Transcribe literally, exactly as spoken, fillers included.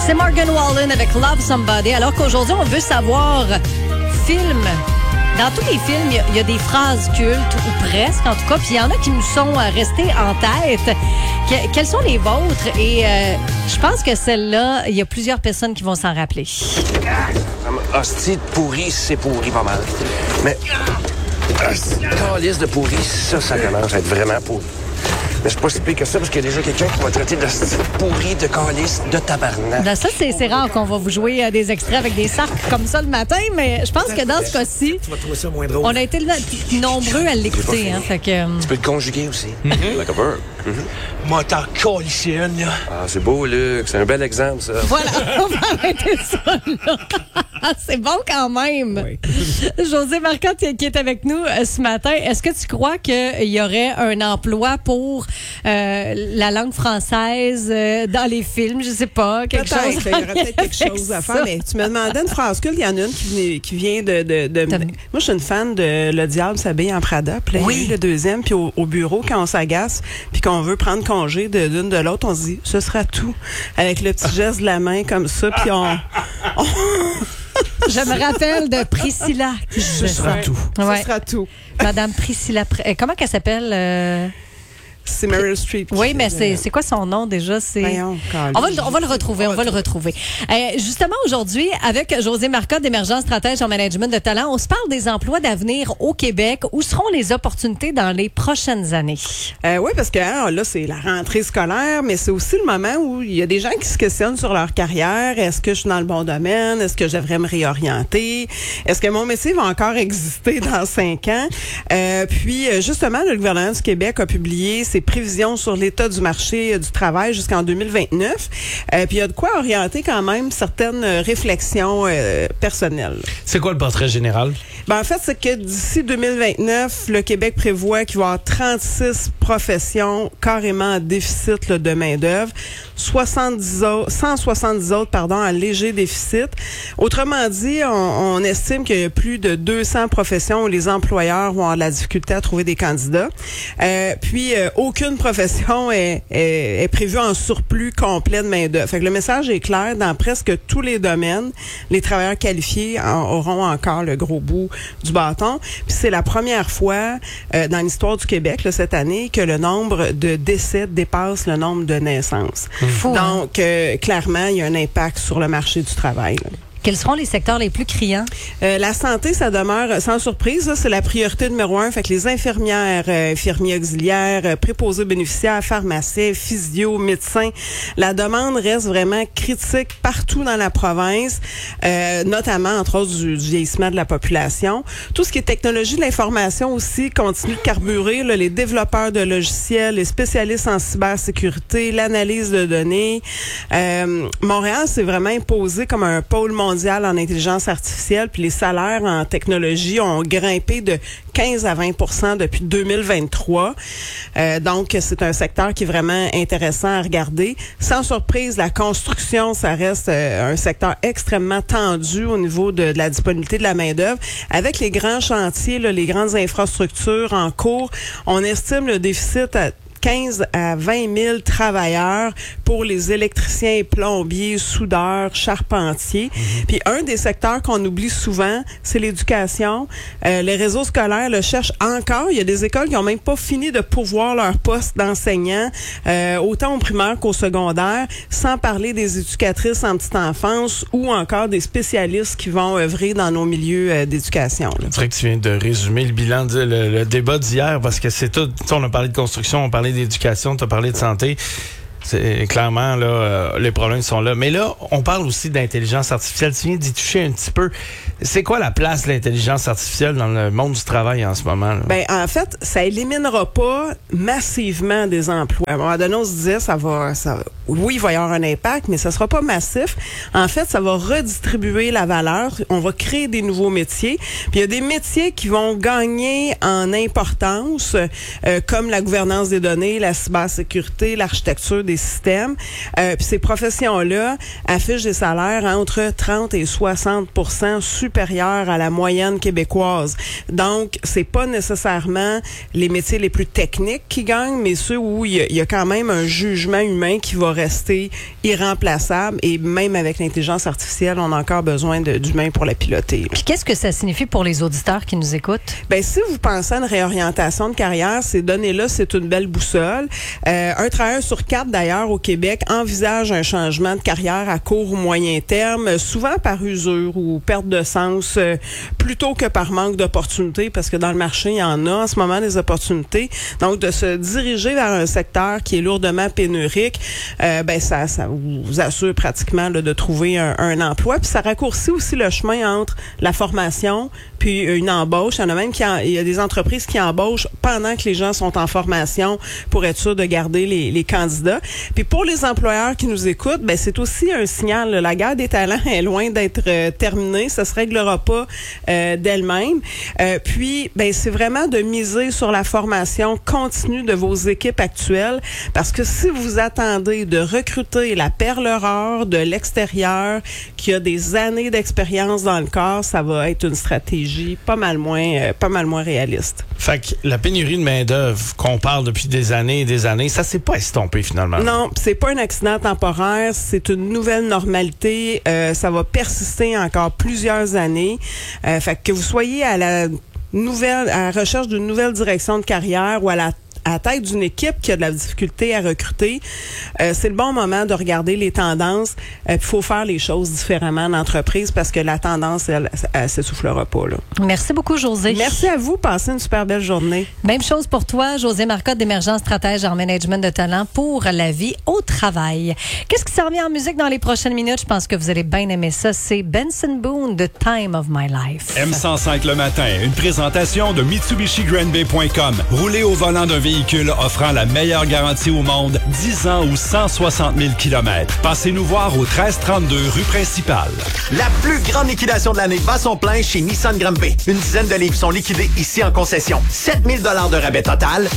C'est Morgan Wallen avec Love Somebody. Alors qu'aujourd'hui, on veut savoir, film. Dans tous les films, il y, y a des phrases cultes, ou presque en tout cas, puis il y en a qui nous sont euh, restées en tête. Que, quelles sont les vôtres? Et euh, je pense que celle-là, il y a plusieurs personnes qui vont s'en rappeler. Ah, hostie de pourri, c'est pourri pas mal. Mais, calice de pourri, ça, ça commence à être vraiment pourri. Mais c'est pas si pire que ça, parce qu'il y a déjà quelqu'un qui va traiter de hostie de pourri, de calice, de tabarnak. Là, ça, c'est, c'est rare qu'on va vous jouer euh, des extraits avec des sarcs comme ça le matin, mais je pense que dans ce cas-ci, tu vas trouver ça moins drôle. on a été nombreux à l'écouter. Hein, fait que, euh... Tu peux le conjuguer aussi. Mm-hmm. Like a verb. Mm-hmm. Moi, t'en calisser une, là. Ah, c'est beau, Luc. C'est un bel exemple, ça. Voilà, on va arrêter ça, là. C'est bon quand même. Oui. José Marcotte qui est avec nous euh, ce matin. Est-ce que tu crois qu'il y aurait un emploi pour euh, la langue française euh, dans les films? Je sais pas, quelque peut-être, chose. Il y aurait peut-être quelque chose à faire, mais tu me demandais une phrase culte. Il y en a une qui, venait, qui vient de... de, de moi, je suis une fan de Le Diable s'habille en Prada. Puis là, oui. Le deuxième, puis au, au bureau, quand on s'agace, puis qu'on veut prendre congé de, d'une de l'autre, on se dit, ce sera tout. Avec le petit geste de la main comme ça, puis on... on Je me rappelle de Priscilla. Qui Ce sera tout. Ouais. Ce sera tout. Madame Priscilla. Comment qu'elle s'appelle? Euh... C'est Meryl Streep. Oui, mais c'est, c'est quoi son nom déjà? C'est... Voyons, on, va, on va le retrouver, on va le retrouver. Euh, justement, aujourd'hui, avec José Marcotte d'Émergence Stratège en management de talent, on se parle des emplois d'avenir au Québec. Où seront les opportunités dans les prochaines années? Euh, oui, parce que hein, là, c'est la rentrée scolaire, mais c'est aussi le moment où il y a des gens qui se questionnent sur leur carrière. Est-ce que je suis dans le bon domaine? Est-ce que je devrais me réorienter? Est-ce que mon métier va encore exister dans cinq ans? Euh, puis, justement, le gouvernement du Québec a publié ses prévisions sur l'état du marché du travail jusqu'en deux mille vingt-neuf. Euh, puis il y a de quoi orienter quand même certaines réflexions euh, personnelles. C'est quoi le portrait général? Ben, en fait, c'est que d'ici deux mille vingt-neuf, le Québec prévoit qu'il va y avoir trente-six professions carrément en déficit là, de main-d'œuvre, soixante-dix autres, cent soixante-dix autres pardon, en léger déficit. Autrement dit, on, on estime qu'il y a plus de deux cents professions où les employeurs vont avoir de la difficulté à trouver des candidats. Euh, puis, euh, aucune profession est, est, est prévue en surplus complet de main-d'œuvre. Fait que le message est clair, dans presque tous les domaines, les travailleurs qualifiés en, auront encore le gros bout du bâton. Puis c'est la première fois euh, dans l'histoire du Québec là, cette année que le nombre de décès dépasse le nombre de naissances. Mmh. Donc, euh, clairement, il y a un impact sur le marché du travail. Là. Quels seront les secteurs les plus criants? Euh, la santé, ça demeure sans surprise. Là, c'est la priorité numéro un. Fait que les infirmières, euh, infirmiers auxiliaires, euh, préposés bénéficiaires, pharmaciens, physio, médecins, la demande reste vraiment critique partout dans la province, euh, notamment, entre autres, du, du vieillissement de la population. Tout ce qui est technologie de l'information aussi continue de carburer. Là, les développeurs de logiciels, les spécialistes en cybersécurité, l'analyse de données. Euh, Montréal s'est vraiment imposé comme un pôle mondial en intelligence artificielle, puis les salaires en technologie ont grimpé de quinze à vingt pour cent depuis deux mille vingt-trois. Euh, donc, c'est un secteur qui est vraiment intéressant à regarder. Sans surprise, la construction, ça reste euh, un secteur extrêmement tendu au niveau de, de la disponibilité de la main-d'œuvre. Avec les grands chantiers, là, les grandes infrastructures en cours, on estime le déficit à quinze à vingt mille travailleurs pour les électriciens, plombiers, soudeurs, charpentiers. Mm-hmm. Puis un des secteurs qu'on oublie souvent, c'est l'éducation. Euh, les réseaux scolaires le cherchent encore. Il y a des écoles qui ont même pas fini de pourvoir leur poste d'enseignant, euh, autant au primaire qu'au secondaire, sans parler des éducatrices en petite enfance ou encore des spécialistes qui vont œuvrer dans nos milieux euh, d'éducation. C'est vrai que tu viens de résumer le bilan, de, le, le débat d'hier, parce que c'est tout. On a parlé de construction, on a parlé d'éducation, tu as parlé de santé. C'est clairement là, euh, les problèmes sont là. Mais là, on parle aussi d'intelligence artificielle. Tu viens d'y toucher un petit peu. C'est quoi la place de l'intelligence artificielle dans le monde du travail en ce moment? Là? Ben en fait, ça éliminera pas massivement des emplois. À un moment donné, on se disait ça va, ça, oui, il va y avoir un impact, mais ça sera pas massif. En fait, ça va redistribuer la valeur. On va créer des nouveaux métiers. Puis il y a des métiers qui vont gagner en importance, euh, comme la gouvernance des données, la cybersécurité, l'architecture des systèmes. Euh, puis ces professions-là affichent des salaires entre trente et soixante pour cent supérieurs à la moyenne québécoise. Donc, c'est pas nécessairement les métiers les plus techniques qui gagnent, mais ceux où il y a, il y a quand même un jugement humain qui va rester irremplaçable et même avec l'intelligence artificielle, on a encore besoin de, d'humains pour la piloter. Là. Puis qu'est-ce que ça signifie pour les auditeurs qui nous écoutent? Ben si vous pensez à une réorientation de carrière, ces données-là, c'est une belle boussole. Euh, un travailleur sur quatre, d'ailleurs, au Québec, envisage un changement de carrière à court ou moyen terme, souvent par usure ou perte de sens, euh, plutôt que par manque d'opportunités, parce que dans le marché, il y en a en ce moment des opportunités. Donc, de se diriger vers un secteur qui est lourdement pénurique, euh, ben ça, ça vous assure pratiquement là, de trouver un, un emploi. Puis ça raccourcit aussi le chemin entre la formation puis une embauche. Il y en a même qui en, il y a des entreprises qui embauchent pendant que les gens sont en formation pour être sûr de garder les, les candidats. Puis pour les employeurs qui nous écoutent, ben c'est aussi un signal. Là, la guerre des talents est loin d'être euh, terminée. Ça se réglera pas euh, d'elle-même. Euh, puis, ben c'est vraiment de miser sur la formation continue de vos équipes actuelles, parce que si vous attendez de recruter la perle rare de l'extérieur qui a des années d'expérience dans le corps, ça va être une stratégie pas mal moins, euh, pas mal moins réaliste. Fait que la pénurie de main-d'œuvre qu'on parle depuis des années et des années, ça s'est pas estompé finalement. Non, c'est pas un accident temporaire, c'est une nouvelle normalité. Euh, ça va persister encore plusieurs années. Euh, fait que vous soyez à la nouvelle, à la recherche d'une nouvelle direction de carrière ou à la à la tête d'une équipe qui a de la difficulté à recruter, euh, c'est le bon moment de regarder les tendances. Il euh, faut faire les choses différemment en entreprise parce que la tendance, elle, elle, elle s'essoufflera pas. Là. Merci beaucoup, Josée. Merci à vous. Passez une super belle journée. Même chose pour toi, Josée Marcotte d'Émergence Stratège en management de talent pour la vie au travail. Qu'est-ce qui s'en vient en musique dans les prochaines minutes? Je pense que vous allez bien aimer ça. C'est Benson Boone, The Time of My Life. M cent cinq le matin, une présentation de Mitsubishi Grand Bay point com. Roulez au volant d'un véhicule offrant la meilleure garantie au monde, dix ans ou cent soixante mille kilomètres. Passez-nous voir au treize trente-deux rue principale. La plus grande liquidation de l'année bat son plein chez Nissan Grand Bay. Une dizaine de livres sont liquidés ici en concession. sept mille dollars de rabais total.